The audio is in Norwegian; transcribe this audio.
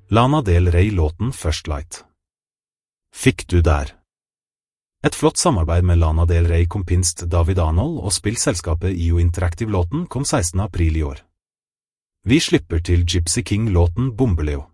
Lana Del Rey-låten First Light. Fikk du der? Et flott samarbeid med Lana Del Rey-kompinst David Arnold og spillselskapet IO Interactive-låten kom 16. april i år. Vi slipper til Gypsy King-låten Bombaleo.